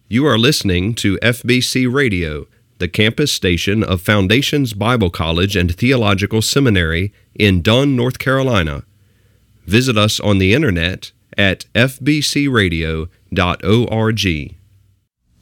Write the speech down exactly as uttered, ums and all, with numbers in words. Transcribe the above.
You are listening to F B C Radio, the campus station of Foundations Bible College and Theological Seminary in Dunn, North Carolina. Visit us on the internet at f b c radio dot org.